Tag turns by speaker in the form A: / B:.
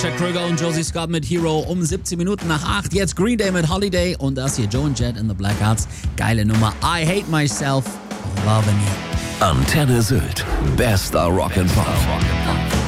A: Chad Kroeger und Josie Scott mit Hero um 17 Minuten nach 8. Jetzt Green Day mit Holiday und das hier Joe and Jet in the Blackhearts. Geile Nummer. I Hate Myself, Loving You.
B: Antenne Sylt. Bester Rock'n'Pop.